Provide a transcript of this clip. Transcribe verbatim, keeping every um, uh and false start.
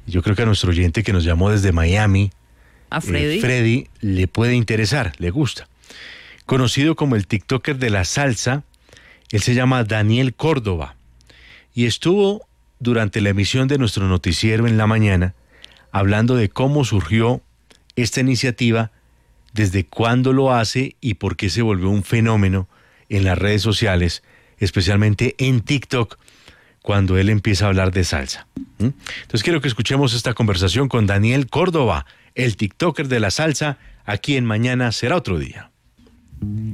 Yo creo que a nuestro oyente que nos llamó desde Miami, ¿A Freddy? eh, Freddy, le puede interesar, le gusta. Conocido como el TikToker de la salsa, él se llama Daniel Córdoba y estuvo durante la emisión de nuestro noticiero en la mañana hablando de cómo surgió esta iniciativa, desde cuándo lo hace y por qué se volvió un fenómeno en las redes sociales, especialmente en TikTok, cuando él empieza a hablar de salsa. ¿Mm? Entonces quiero que escuchemos esta conversación con Daniel Córdoba, el TikToker de la salsa, aquí en Mañana Será Otro Día.